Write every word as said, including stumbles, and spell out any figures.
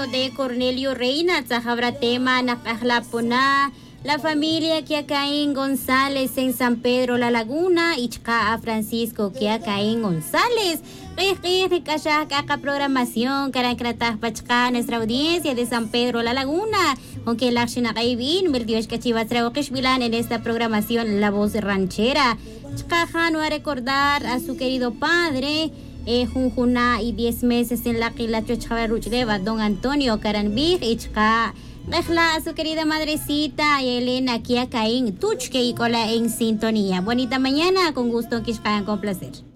radio de Cornelio Reina, Tzajabra tema, Nakajlapona, la familia Kiacaín González en San Pedro La Laguna, Ichka a Francisco Kiacaín González. Acá programación, Carancratah Pachka, nuestra audiencia de San Pedro La Laguna, aunque la Xinakaibin, Merdios Cachivatraukish Milan en esta programación La Voz Ranchera. Chkajan va a recordar a su querido padre, eh, Junjuna y diez meses en la Quilacho Chavaruchdeva, don Antonio Caranbig, y Chka. Dejla a su querida madrecita Elena Kiacaín Tuchke y Cola en sintonía. Bonita mañana, con gusto que con placer.